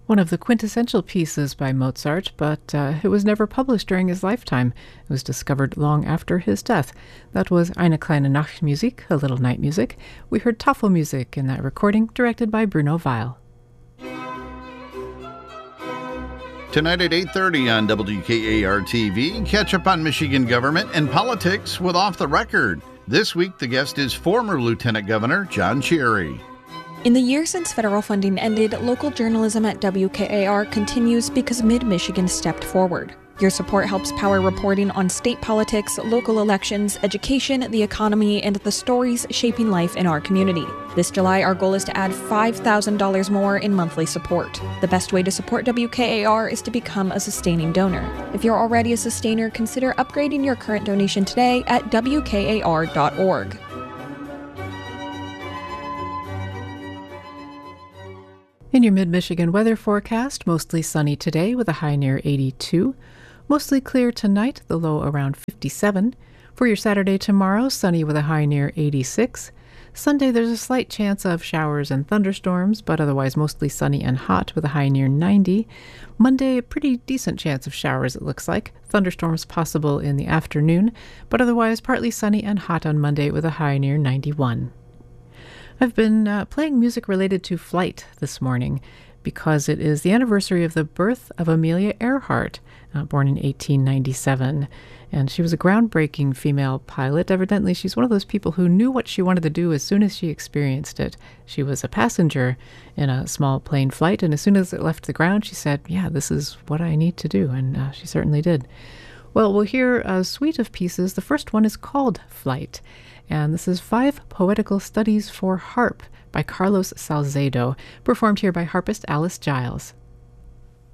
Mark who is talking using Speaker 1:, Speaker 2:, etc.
Speaker 1: One of the quintessential pieces by Mozart, but it was never published during his lifetime. It was discovered long after his death. That was Eine kleine Nachtmusik, a little night music. We heard Tafelmusik in that recording, directed by Bruno Weil.
Speaker 2: Tonight at 8:30 on WKAR-TV, catch up on Michigan government and politics with Off the Record. This week, the guest is former Lieutenant Governor John Cherry.
Speaker 3: In the year since federal funding ended, local journalism at WKAR continues because Mid-Michigan stepped forward. Your support helps power reporting on state politics, local elections, education, the economy, and the stories shaping life in our community. This July, our goal is to add $5,000 more in monthly support. The best way to support WKAR is to become a sustaining donor. If you're already a sustainer, consider upgrading your current donation today at WKAR.org.
Speaker 1: In your Mid-Michigan weather forecast, mostly sunny today with a high near 82. Mostly clear tonight, the low around 57. For your Saturday tomorrow, sunny with a high near 86. Sunday, there's a slight chance of showers and thunderstorms, but otherwise mostly sunny and hot with a high near 90. Monday, a pretty decent chance of showers, it looks like. Thunderstorms possible in the afternoon, but otherwise partly sunny and hot on Monday with a high near 91. I've been playing music related to flight this morning because it is the anniversary of the birth of Amelia Earhart, born in 1897. And she was a groundbreaking female pilot. Evidently, she's one of those people who knew what she wanted to do as soon as she experienced it. She was a passenger in a small plane flight, and as soon as it left the ground, she said, yeah, this is what I need to do, and she certainly did. Well, we'll hear a suite of pieces. The first one is called Flight, and this is 5 Poetical Studies for Harp by Carlos Salcedo, performed here by harpist Alice Giles.